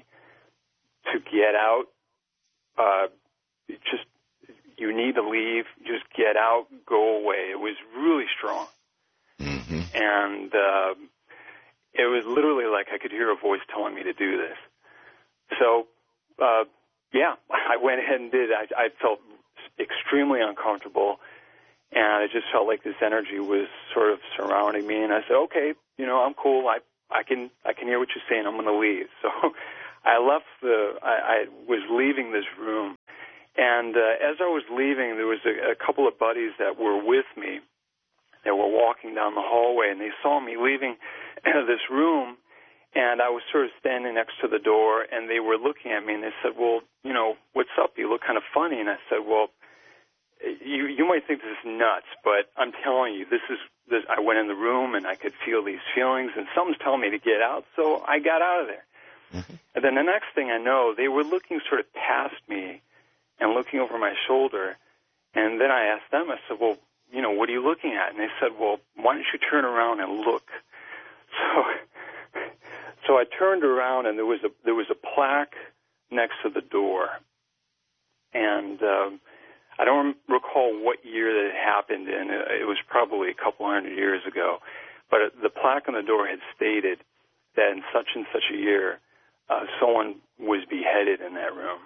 to get out, uh, just, you need to leave, just get out, go away. It was really strong. Mm-hmm. And uh, it was literally like I could hear a voice telling me to do this. So, uh, yeah, I went ahead and did. I, I felt extremely uncomfortable, and I just felt like this energy was sort of surrounding me. And I said, okay, you know, I'm cool. I I can I can hear what you're saying. I'm going to leave. So I left the. I, I was leaving this room, and uh, as I was leaving, there was a, a couple of buddies that were with me. They were walking down the hallway, and they saw me leaving this room, and I was sort of standing next to the door, and they were looking at me, and they said, well, you know, what's up? You look kind of funny. And I said, well, you you might think this is nuts, but I'm telling you, this is, this, I went in the room, and I could feel these feelings, and something's telling me to get out, so I got out of there. Mm-hmm. And then the next thing I know, they were looking sort of past me and looking over my shoulder, and then I asked them, I said, well, you know, what are you looking at? And they said, well, why don't you turn around and look? So, so I turned around, and there was a there was a plaque next to the door, and um, I don't recall what year that it happened in. It was probably a couple hundred years ago, but the plaque on the door had stated that in such and such a year, uh, someone was beheaded in that room.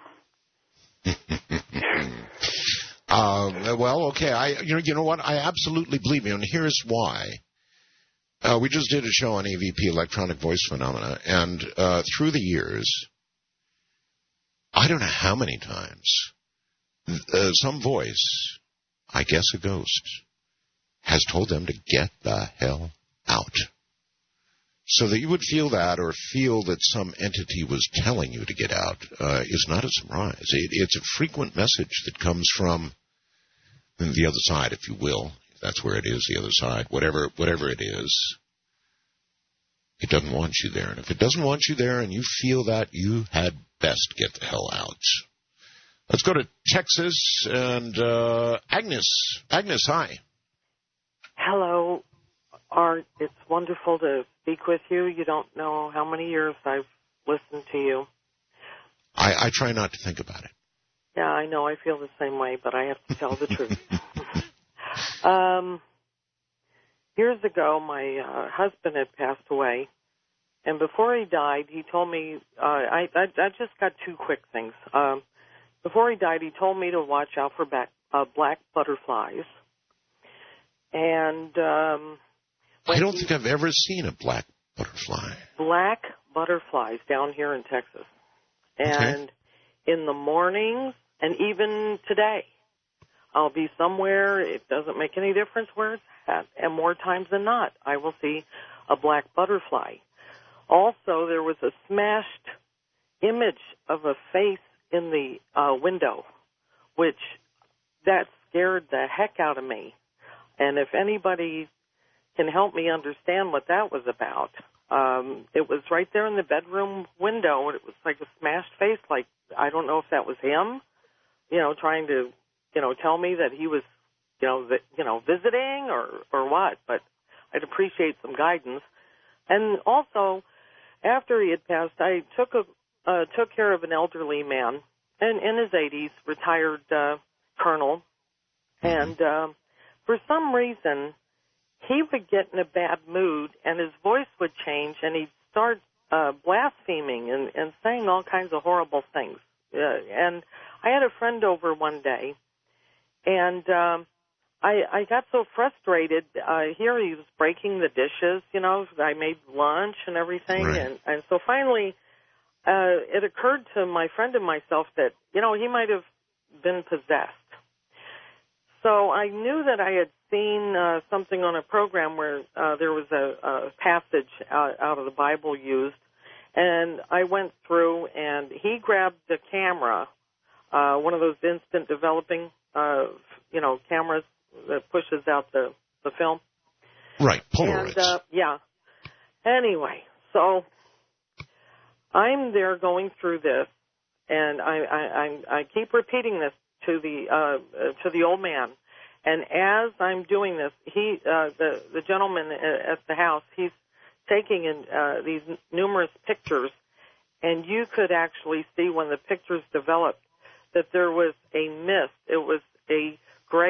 Uh, well, okay. I, you know, you know what? I absolutely believe you, and here's why. Uh, we just did a show on E V P, electronic voice phenomena, and uh, through the years, I don't know how many times, uh, some voice, I guess a ghost, has told them to get the hell out. So that you would feel that, or feel that some entity was telling you to get out, uh, is not a surprise. It, it's a frequent message that comes from the other side, if you will. That's where it is, the other side. Whatever whatever it is, it doesn't want you there. And if it doesn't want you there and you feel that, you had best get the hell out. Let's go to Texas and uh, Agnes. Agnes, hi. Hello, Art. It's wonderful to speak with you. You don't know how many years I've listened to you. I, I try not to think about it. Yeah, I know. I feel the same way, but I have to tell the truth. Um, years ago, my uh, husband had passed away, and before he died, he told me, uh, I, I, I just got two quick things. Um, before he died, he told me to watch out for back, uh, black butterflies. And um, I don't think I've ever seen a black butterfly. Black butterflies down here in Texas. And okay. In the mornings, and even today, I'll be somewhere, it doesn't make any difference where it's at, and more times than not, I will see a black butterfly. Also, there was a smashed image of a face in the uh, window, which that scared the heck out of me. And if anybody can help me understand what that was about, um, it was right there in the bedroom window, and it was like a smashed face, like, I don't know if that was him, you know, trying to, you know, tell me that he was, you know, that, you know, visiting or, or what, but I'd appreciate some guidance. And also, after he had passed, I took a, uh, took care of an elderly man in, in his eighties, retired, uh, colonel. And, uh, for some reason, he would get in a bad mood and his voice would change and he'd start, uh, blaspheming and, and saying all kinds of horrible things. Uh, and I had a friend over one day. And um, I, I got so frustrated. Uh, here he was breaking the dishes, you know. I made lunch and everything. Right. And, and so finally uh, it occurred to my friend and myself that, you know, he might have been possessed. So I knew that I had seen uh, something on a program where uh, there was a, a passage out, out of the Bible used. And I went through, and he grabbed the camera, uh, one of those instant developing Uh, you know, cameras that pushes out the, the film. Right, Polaroids. And, uh, yeah. Anyway, so I'm there going through this, and I, I, I, I keep repeating this to the uh, to the old man. And as I'm doing this, he, uh, the the gentleman at the house, he's taking in uh, these numerous pictures, and you could actually see when the pictures developed that there was a mist. It was a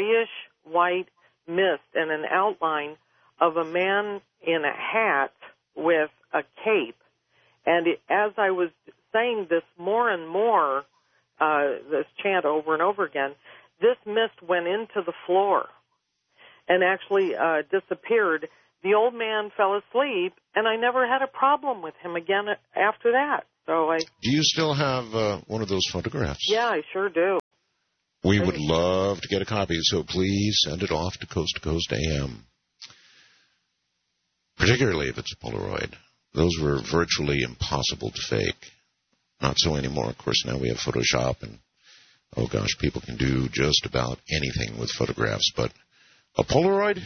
grayish-white mist and an outline of a man in a hat with a cape. And it, as I was saying this more and more, uh, this chant over and over again, this mist went into the floor and actually uh, disappeared. The old man fell asleep, and I never had a problem with him again after that. So I. Do you still have uh, one of those photographs? Yeah, I sure do. We would love to get a copy, so please send it off to Coast to Coast A M. Particularly if it's a Polaroid. Those were virtually impossible to fake. Not so anymore. Of course, now we have Photoshop, and, oh gosh, people can do just about anything with photographs. But a Polaroid?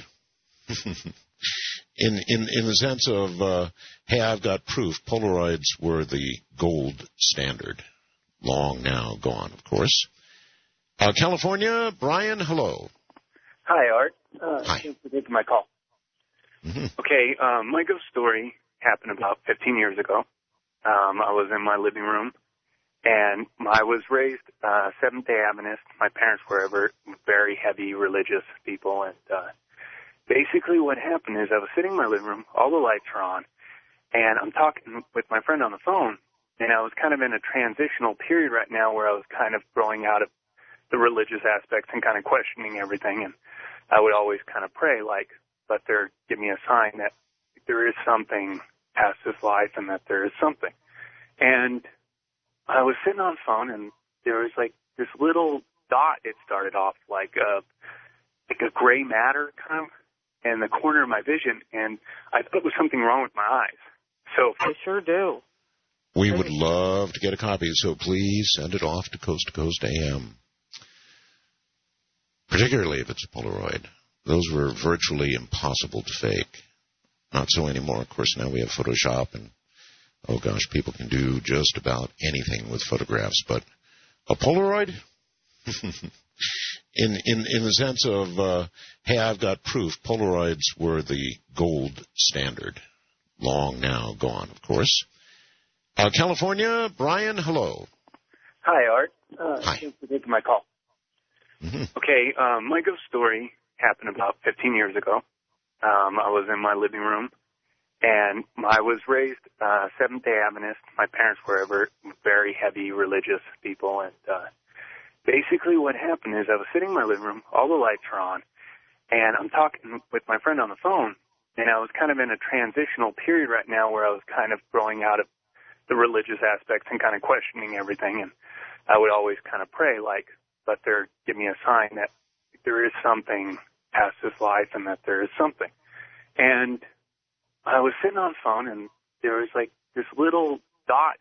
in, in, in the sense of, uh, hey, I've got proof, Polaroids were the gold standard. Long now gone, of course. Uh, California, Brian, hello. Hi, Art. Uh, Hi. Thanks for taking my call. Mm-hmm. Okay, um, my ghost story happened about fifteen years ago. Um, I was in my living room, and I was raised uh, Seventh-day Adventist. My parents were ever very heavy religious people, and uh, basically what happened is I was sitting in my living room, all the lights are on, and I'm talking with my friend on the phone, and I was kind of in a transitional period right now where I was kind of growing out of the religious aspects and kind of questioning everything, and I would always kind of pray, like, let there give me a sign that there is something past this life and that there is something. And I was sitting on the phone, and there was like this little dot. It started off like a like a gray matter kind of in the corner of my vision, and I thought there was something wrong with my eyes. So I sure do. We would love to get a copy, so please send it off to Coast to Coast A M. Particularly if it's a Polaroid. Those were virtually impossible to fake. Not so anymore. Of course, now we have Photoshop, and, oh gosh, people can do just about anything with photographs. But a Polaroid? in, in, in the sense of, uh, hey, I've got proof, Polaroids were the gold standard. Long now gone, of course. Uh, California, Brian, hello. Hi, Art. Uh, Hi. Thanks for taking my call. Mm-hmm. Okay, um, my ghost story happened about fifteen years ago. Um, I was in my living room, and I was raised uh, Seventh-day Adventist. My parents were ever very heavy religious people, and uh, basically what happened is I was sitting in my living room, all the lights are on, and I'm talking with my friend on the phone, and I was kind of in a transitional period right now where I was kind of growing out of the religious aspects and kind of questioning everything, and I would always kind of pray, like, let there give me a sign that there is something past this life and that there is something. And I was sitting on the phone, and there was like this little dot.